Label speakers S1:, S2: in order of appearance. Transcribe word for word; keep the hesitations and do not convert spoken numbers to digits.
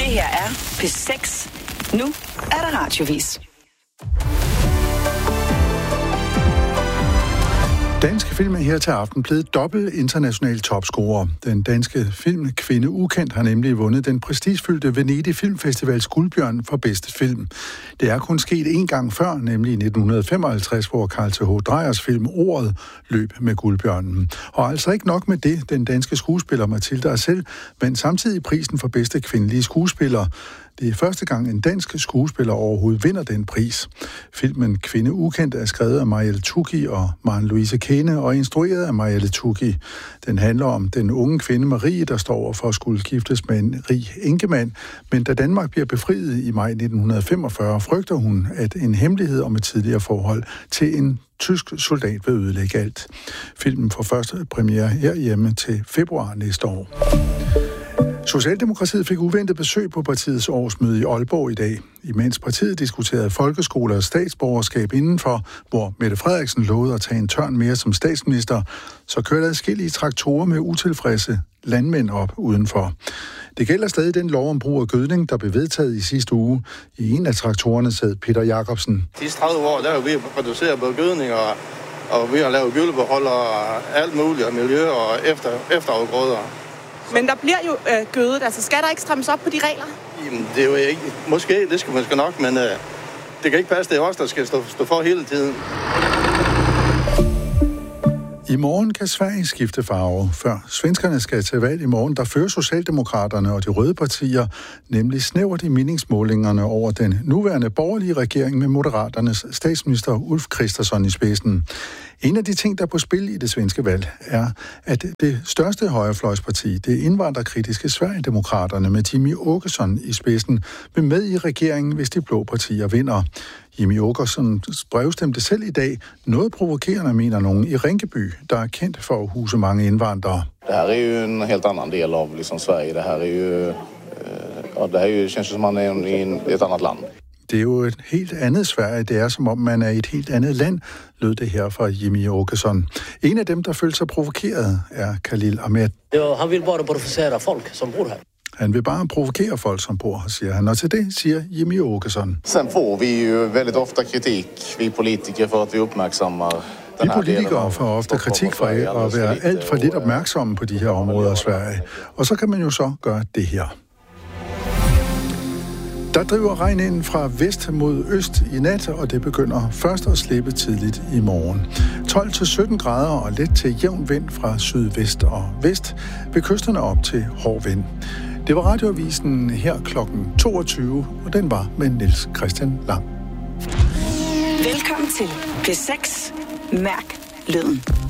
S1: Det her er P seks. Nu er der radiovis.
S2: Danske film er her til aften blevet dobbelt international topscorer. Den danske film Kvinde Ukendt har nemlig vundet den prestigefyldte Venedig Filmfestivals guldbjørn for bedste film. Det er kun sket én gang før, nemlig i nitten femoghalvtreds, hvor Carl Th. Dreyers film Ordet løb med guldbjørnen. Og altså ikke nok med det, den danske skuespiller Mathilde Arcel vandt samtidig prisen for bedste kvindelige skuespiller. Det er første gang, en dansk skuespiller overhovedet vinder den pris. Filmen Kvinde Ukendt er skrevet af Marielle Tuggi og Maren Louise Kene og instrueret af Marielle Tuggi. Den handler om den unge kvinde Marie, der står over for at skulle giftes med en rig enkemand. Men da Danmark bliver befriet i maj nitten femogfyrre, frygter hun, at en hemmelighed om et tidligere forhold til en tysk soldat vil ødelægge alt. Filmen får første premiere herhjemme til februar næste år. Socialdemokratiet fik uventet besøg på partiets årsmøde i Aalborg i dag, imens partiet diskuterede folkeskoler og statsborgerskab indenfor, hvor Mette Frederiksen lovede at tage en tørn mere som statsminister, så kørte adskillige traktorer med utilfredse landmænd op udenfor. Det gælder stadig den lov om brug af gødning, der blev vedtaget i sidste uge. I en af traktorerne sad Peter Jacobsen.
S3: De sidste tredive år, der er vi produceret både gødning og, og vi har lavet gyldebeholder og alt muligt, og miljø og efter, efterafgrøder.
S4: Men der bliver jo øh, gødet, altså skal der ikke strammes op på de regler?
S3: Jamen, det er jo ikke, måske, det skal man skal nok, men øh, det kan ikke passe, det er os, der skal stå, stå for hele tiden.
S2: I morgen kan Sverige skifte farve. Før svenskerne skal til valg i morgen, der fører Socialdemokraterne og de røde partier nemlig snævert i meningsmålingerne over den nuværende borgerlige regering med Moderaternes statsminister Ulf Kristersson i spidsen. En af de ting, der er på spil i det svenske valg, er, at det største højrefløjsparti, det indvandrerkritiske Sverigedemokraterne med Jimmie Åkesson i spidsen, vil med i regeringen, hvis de blå partier vinder. Jimmie Åkesson brevstemte selv i dag noget provokerende, mener nogen, i Rinkeby, der er kendt for at huse mange indvandrere.
S5: Det her er jo en helt anden del av liksom Sverige. Det her er jo, og det her er jo, känns som man er i en, et andet land.
S2: Det er jo et helt andet Sverige. Det er som om man er i et helt andet land, lød det her fra Jimmie Åkesson. En af dem, der følte sig provokeret, er Khalil Ahmed.
S6: Jo, han vil bare provocere folk, som bor her.
S2: Han vil bare provokere folk, som bor her, siger han. Og til det siger Jimmie Åkesson.
S5: Sen får vi jo väldigt ofta kritik, vi politikere, for at vi opmærksammer.
S2: Vi politikere får ofte kritik for at være alt for lidt opmærksomme på de her områder i Sverige. Og så kan man jo så gøre det her. Der driver regn ind fra vest mod øst i nat, og det begynder først at slippe tidligt i morgen. tolv til sytten grader og let til jævn vind fra sydvest og vest, ved kysterne op til hård vind. Det var radioavisen her klokken toogtyve, og den var med Niels Christian Lang.
S1: Velkommen til P seks. Mærk lyden.